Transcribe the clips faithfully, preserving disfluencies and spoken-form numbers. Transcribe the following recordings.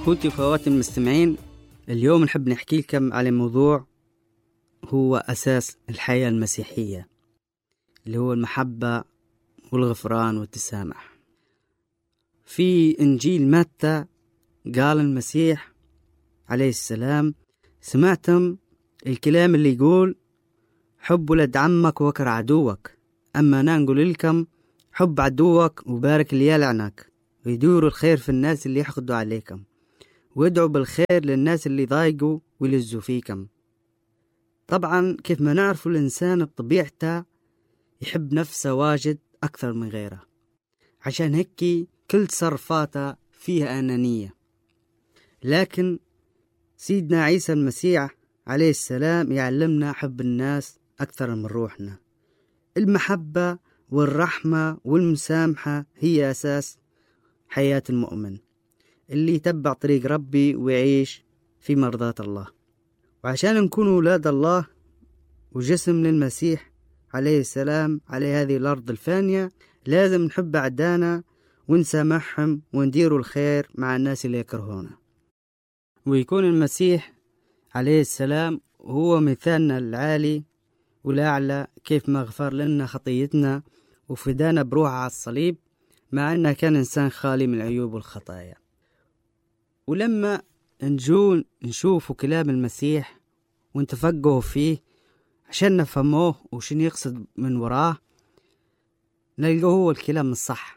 أخوتي وأخواتي المستمعين، اليوم نحب نحكي لكم على موضوع هو أساس الحياة المسيحية، اللي هو المحبة والغفران والتسامح. في إنجيل متى قال المسيح عليه السلام: سمعتم الكلام اللي يقول حب ولد عمك وكر عدوك، أما أنا نقول لكم حب عدوك وبارك اللي يلعنك، ويدوروا الخير في الناس اللي يحقدوا عليكم، وادعوا بالخير للناس اللي ضايقوا ويلزوا فيكم. طبعا كيف ما نعرف الإنسان بطبيعته يحب نفسه واجد أكثر من غيره، عشان هيك كل تصرفاته فيها أنانية. لكن سيدنا عيسى المسيح عليه السلام يعلمنا حب الناس أكثر من روحنا. المحبة والرحمة والمسامحة هي أساس حياة المؤمن اللي يتبع طريق ربي ويعيش في مرضاة الله. وعشان نكون أولاد الله وجسم للمسيح عليه السلام على هذه الأرض الفانية، لازم نحب أعدانا ونسامحهم ونديروا الخير مع الناس اللي يكرهونا. ويكون المسيح عليه السلام هو مثالنا العالي والأعلى، كيف ما غفر لنا خطيتنا وفدانا بروحه على الصليب، مع أنه كان إنسان خالي من العيوب والخطايا. ولما نجون نشوفوا كلام المسيح ونتفقهوا فيه عشان نفهموه وشن يقصد من وراه، نلقوه هو الكلام الصح.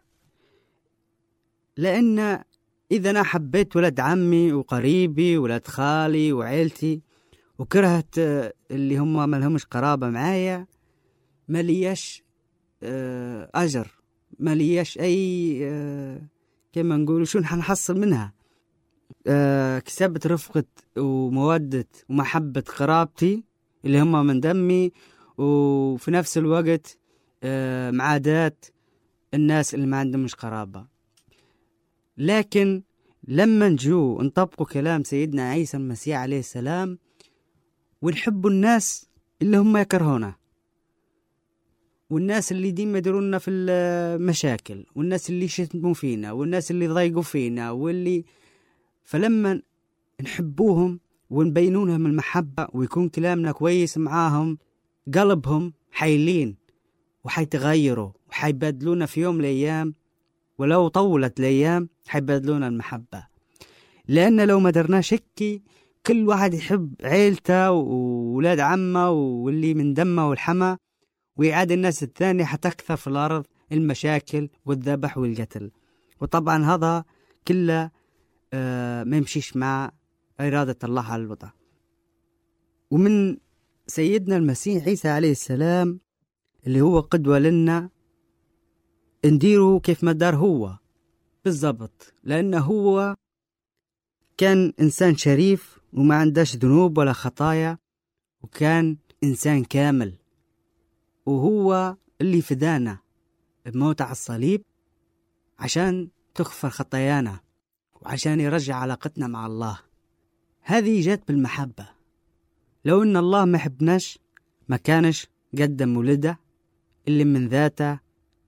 لأن إذا أنا حبيت ولد عمي وقريبي ولد خالي وعيلتي وكرهت اللي هم ما لهمش قرابة معايا، ما ليش أجر، ما ليش أي كما نقول شو حنحصل منها. كسبت رفقة ومودة ومحبة قرابتي اللي هم من دمي، وفي نفس الوقت معاداة الناس اللي ما عندهمش قرابة. لكن لما نجو نطبقوا كلام سيدنا عيسى المسيح عليه السلام ونحبوا الناس اللي هم يكرهونا، والناس اللي ديما يديرونا في المشاكل، والناس اللي شتموا فينا، والناس اللي ضايقوا فينا، واللي فلما نحبوهم ونبينوا لهم المحبة ويكون كلامنا كويس معاهم، قلبهم حيلين وحيتغيروا وحيبادلونا في يوم الأيام، ولو طولت الأيام حيبادلونا المحبة. لأن لو ما درناش هيك كل واحد يحب عيلته وولاد عمه واللي من دمه والحمى، ويعاد الناس الثانية حتكثر في الأرض المشاكل والذبح والقتل. وطبعا هذا كله آه ما يمشيش مع إرادة الله على الوضع. ومن سيدنا المسيح عيسى عليه السلام اللي هو قدوة لنا، نديره كيف ما دار هو بالضبط، لأنه هو كان إنسان شريف وما عندهش ذنوب ولا خطايا، وكان إنسان كامل، وهو اللي فدانا بموت على الصليب عشان تغفر خطايانا وعشان يرجع علاقتنا مع الله. هذه جات بالمحبة. لو إن الله ما حبناش ما كانش قدم ولده اللي من ذاته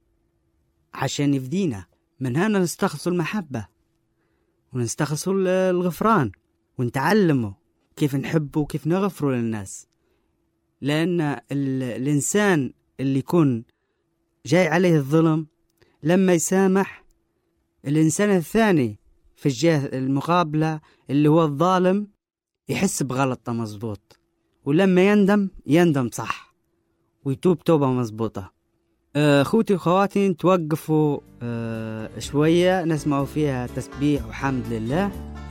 عشان يفدينا. من هنا نستخلصوا المحبة ونستخلصوا الغفران ونتعلموا كيف نحبه وكيف نغفروا للناس. لأن الإنسان اللي يكون جاي عليه الظلم لما يسامح الإنسان الثاني في الجهة المقابلة اللي هو الظالم يحس بغلطة مزبوط، ولما يندم يندم صح ويتوب توبة مزبوطة. أخوتي وخواتي توقفوا أه شوية نسمعوا فيها تسبيح وحمد لله،